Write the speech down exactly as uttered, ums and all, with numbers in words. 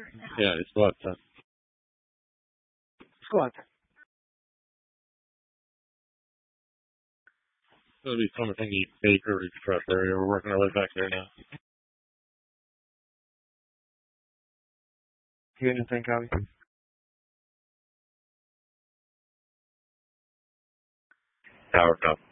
Yeah, it's what? Uh, Squat. it'll be something you Baker Express area. We're working our way back there now. You didn't think of it? Tower top.